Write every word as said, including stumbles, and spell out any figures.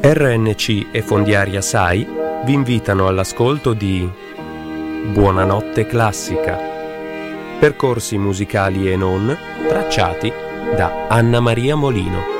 R N C e Fondiaria Sai vi invitano all'ascolto di Buonanotte Classica, percorsi musicali e non tracciati da Anna Maria Molino.